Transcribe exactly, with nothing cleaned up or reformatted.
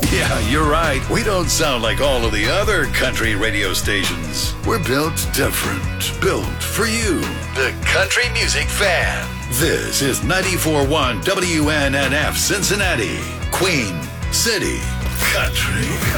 Yeah, you're right. We don't sound like all of the other country radio stations. We're built different. Built for you, the country music fan. This is ninety-four point one W N N F Cincinnati, Queen City Country.